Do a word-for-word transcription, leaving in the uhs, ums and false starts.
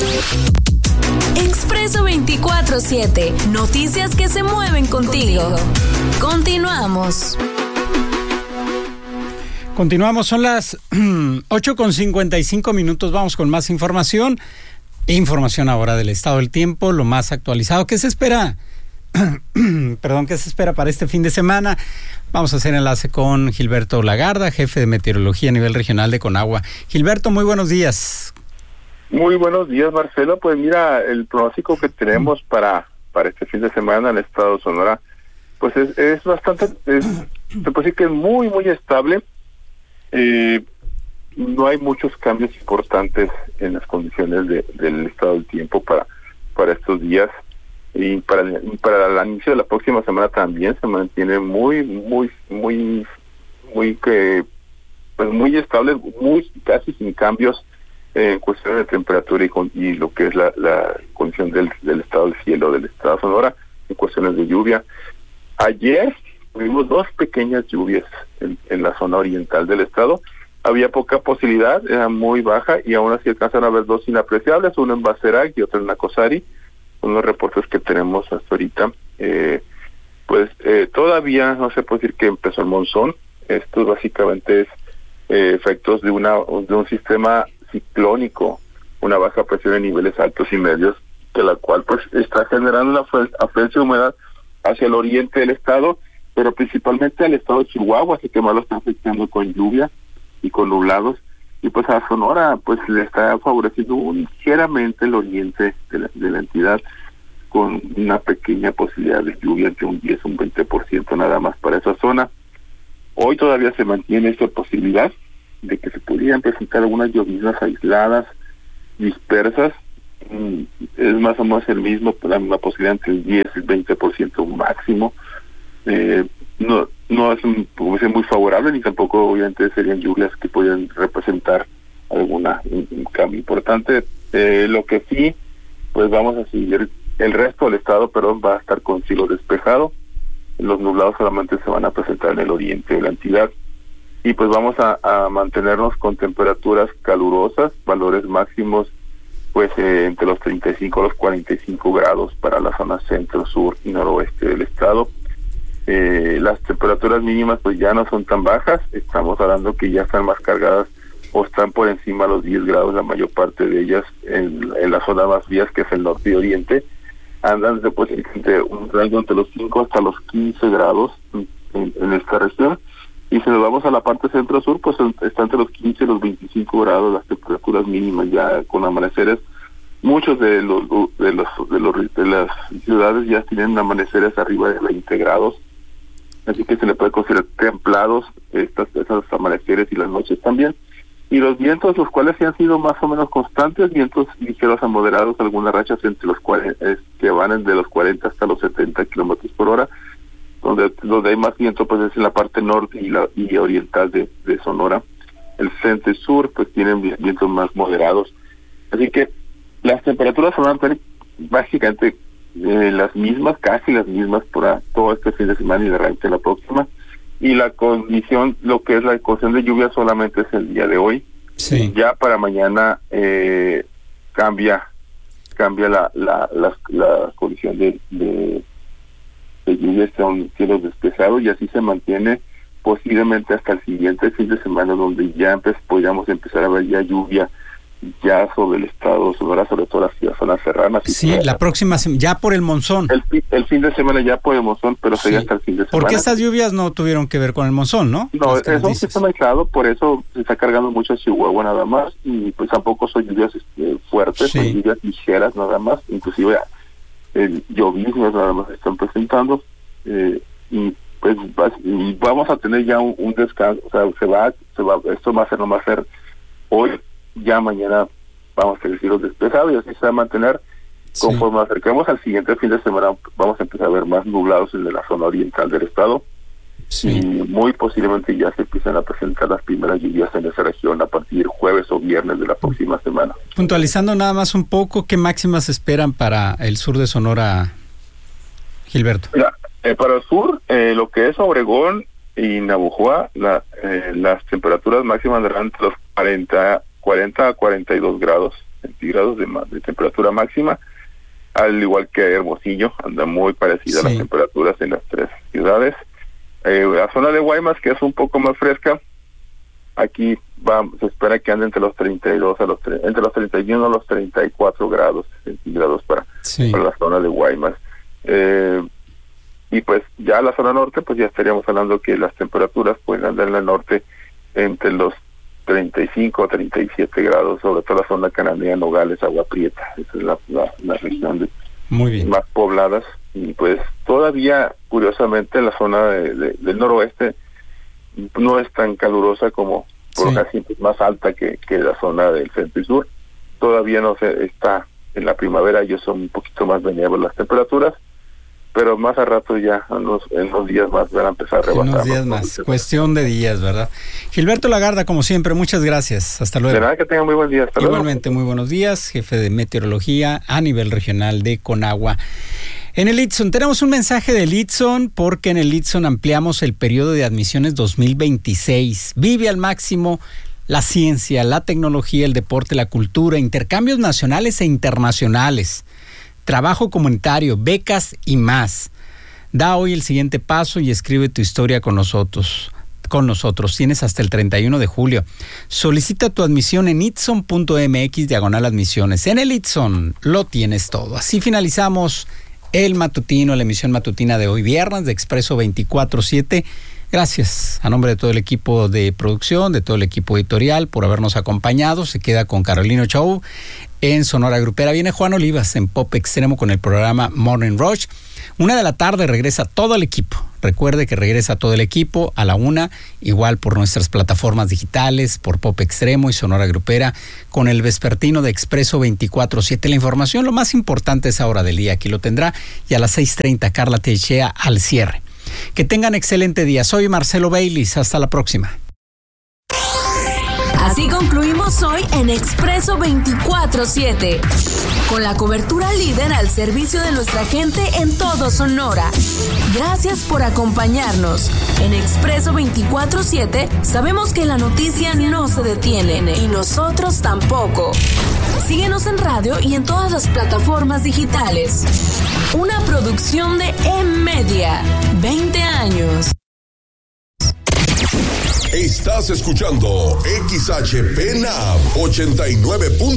Expreso veinticuatro siete. Noticias que se mueven contigo. Continuamos. Continuamos, son las ocho con cincuenta y cinco minutos. Vamos con más información. Información ahora del estado del tiempo, lo más actualizado. ¿Qué se espera? Perdón, ¿qué se espera para este fin de semana? Vamos a hacer enlace con Gilberto Lagarda, jefe de meteorología a nivel regional de Conagua. Gilberto, muy buenos días. Muy buenos días, Marcelo. Pues mira, el pronóstico que tenemos para para este fin de semana en el estado de Sonora, pues es, es bastante, es, se puede decir que es muy, muy estable. Eh, no hay muchos cambios importantes en las condiciones de, del estado del tiempo para para estos días. Y para el, para el inicio de la próxima semana también se mantiene muy, muy, muy, muy que pues muy estable, muy casi sin cambios en cuestión de temperatura y, con, y lo que es la, la condición del, del estado del cielo del estado de Sonora en cuestiones de lluvia. Ayer tuvimos dos pequeñas lluvias en, en la zona oriental del estado. Había poca posibilidad, era muy baja y aún así alcanzaron a haber dos inapreciables, uno en Baserac y otro en Nacosari. Unos reportes que tenemos hasta ahorita, eh, pues eh, todavía no se puede decir que empezó el monzón. Esto básicamente es eh, efectos de una de un sistema ciclónico, una baja presión en niveles altos y medios, de la cual pues está generando una afluencia de humedad hacia el oriente del estado, pero principalmente al estado de Chihuahua, así que más lo está afectando con lluvia y con nublados. Y pues a Sonora pues le está favoreciendo ligeramente el oriente de la, de la entidad, con una pequeña posibilidad de lluvia entre un diez y un veinte por ciento nada más para esa zona. Hoy todavía se mantiene esa posibilidad de que se pudieran presentar algunas lloviznas aisladas, dispersas. Es más o menos el mismo, la misma posibilidad entre el diez y el veinte por ciento máximo. Eh, no no es un, muy favorable, ni tampoco obviamente serían lluvias que podrían representar alguna un, un cambio importante. Eh, lo que sí, pues vamos a seguir, el resto del estado, perdón, va a estar con cielo despejado. Los nublados solamente se van a presentar en el oriente de la entidad. Y pues vamos a, a mantenernos con temperaturas calurosas, valores máximos pues eh, entre los treinta y cinco a los cuarenta y cinco grados para la zona centro, sur y noroeste del estado. Eh, las temperaturas mínimas pues ya no son tan bajas, estamos hablando que ya están más cargadas o están por encima de los diez grados, la mayor parte de ellas en, en la zona más frías, que es el norte y oriente, andan después entre un rango entre los cinco hasta los quince grados en, en esta región. Y si nos vamos a la parte centro-sur, pues está entre los quince y los veinticinco grados las temperaturas mínimas, ya con amaneceres. Muchos de los de los de los de las ciudades ya tienen amaneceres arriba de veinte grados, así que se le puede considerar templados estas esos amaneceres y las noches también. Y los vientos, los cuales sí han sido más o menos constantes, vientos ligeros a moderados, algunas rachas entre los cuarenta, que van de los cuarenta hasta los setenta kilómetros por hora. Donde, donde hay más viento pues es en la parte norte y, la, y oriental de, de Sonora. El centro y sur pues tienen vientos más moderados. Así que las temperaturas van a ser básicamente eh, las mismas, casi las mismas por todo este fin de semana y de repente la próxima. Y la condición, lo que es la condición de lluvia solamente es el día de hoy. Sí. Ya para mañana eh, cambia cambia la la, la, la condición de... de de lluvia, son cielos despejados y así se mantiene posiblemente hasta el siguiente fin de semana, donde ya empe- podríamos empezar a ver ya lluvia ya sobre el estado, sobre, sobre todo las zonas serranas. Sí, la la próxima, ya por el monzón. El, el fin de semana ya por el monzón, pero sería sí. hasta el fin de semana. Porque estas lluvias no tuvieron que ver con el monzón, ¿no? No, es un sistema aislado, por eso se está cargando mucho a Chihuahua nada más, y pues tampoco son lluvias este, fuertes, sí. Son lluvias ligeras nada más, inclusive el lloviznas nada más se están presentando, eh, y pues y vamos a tener ya un, un descanso, o sea, se va, se va, esto va a ser, no va a ser hoy, ya mañana vamos a tener cielos despejados y así se va a mantener. Sí. Conforme nos acerquemos al siguiente fin de semana, vamos a empezar a ver más nublados en la zona oriental del estado. Sí. Y muy posiblemente ya se empiezan a presentar las primeras lluvias en esa región a partir del jueves o viernes de la próxima semana. Puntualizando nada más un poco, ¿qué máximas esperan para el sur de Sonora, Gilberto? Mira, eh, para el sur, eh, lo que es Obregón y Navojoa, la, eh, las temperaturas máximas serán entre los cuarenta, cuarenta a cuarenta y dos grados centígrados de, de temperatura máxima, al igual que Hermosillo, anda muy parecida sí. a las temperaturas en las tres ciudades. Eh, la zona de Guaymas, que es un poco más fresca, aquí va, se espera que ande entre los treinta y dos a los entre los treinta y uno a los treinta y cuatro grados centígrados para, sí. para la zona de Guaymas. Eh, y pues ya la zona norte, pues ya estaríamos hablando que las temperaturas pueden andar en el norte entre los treinta y cinco a treinta y siete grados, sobre todo la zona cananea, Nogales, Agua Prieta. Esa es la, la, la región de, Muy bien. más pobladas. Y pues todavía, curiosamente, la zona de, de, del noroeste no es tan calurosa como, por sí. casi pues, más alta que, que la zona del centro y sur. Todavía no se está en la primavera, ellos son un poquito más benévolas las temperaturas, pero más a rato ya, en los, en los días más van a empezar a rebasar. En unos días más, cuestión de días, ¿verdad? Gilberto Lagarda, como siempre, muchas gracias. Hasta luego. De nada, que tengan muy buen día. Hasta Igualmente, luego. Muy buenos días, jefe de meteorología a nivel regional de Conagua. En el Itson, tenemos un mensaje del Itson, porque en el Itson ampliamos el periodo de admisiones dos mil veintiséis. Vive al máximo la ciencia, la tecnología, el deporte, la cultura, intercambios nacionales e internacionales, trabajo comunitario, becas y más. Da hoy el siguiente paso y escribe tu historia con nosotros. Con nosotros. Tienes hasta el treinta y uno de julio. Solicita tu admisión en itson punto m x diagonal admisiones. En el Itson lo tienes todo. Así finalizamos el matutino, la emisión matutina de hoy viernes de Expreso veinticuatro siete. Gracias a nombre de todo el equipo de producción, de todo el equipo editorial por habernos acompañado. Se queda con Carolino Show en Sonora Grupera. Viene Juan Olivas en Pop Extremo con el programa Morning Rush. Una de la tarde regresa todo el equipo. Recuerde que regresa todo el equipo a la una, igual por nuestras plataformas digitales, por Pop Extremo y Sonora Grupera, con el vespertino de Expreso veinticuatro siete. La información, lo más importante es esa hora del día, aquí lo tendrá. Y a las seis treinta, Carla Teixeira al cierre. Que tengan excelente día. Soy Marcelo Baylis. Hasta la próxima. Así concluimos hoy en Expreso veinticuatro siete, con la cobertura líder al servicio de nuestra gente en todo Sonora. Gracias por acompañarnos. En Expreso veinticuatro siete sabemos que la noticia no se detiene y nosotros tampoco. Síguenos en radio y en todas las plataformas digitales. Una producción de E-Media. veinte años. Estás escuchando X H P N A M ochenta y nueve punto